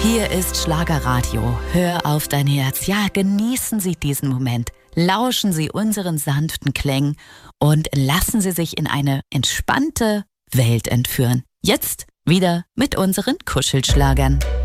Hier ist Schlagerradio. Hör auf dein Herz. Ja, genießen Sie diesen Moment. Lauschen Sie unseren sanften Klängen und lassen Sie sich in eine entspannte Welt entführen. Jetzt wieder mit unseren Kuschelschlagern.